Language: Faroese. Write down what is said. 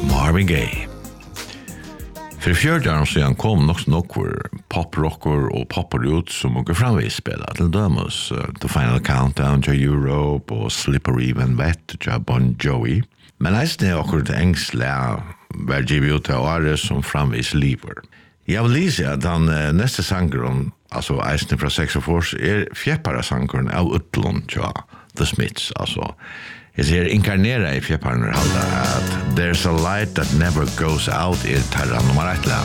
Marvin Gaye. För 4 år sedan kom nokkur poprocker och poproots som går framvis spela till dömus The Final Countdown till Europe och Slippery When Wet till Bon Jovi. Men nästan är också det engsla vergiviota året som framvis lever. Jag vill läsa att han nästa sangren, alltså Eisner från 64, fjäppara sangren av Utlund, The Smiths, alltså. Jag ser inkarnera i fjäpparen att There's a light that never goes out i terra nummer 1.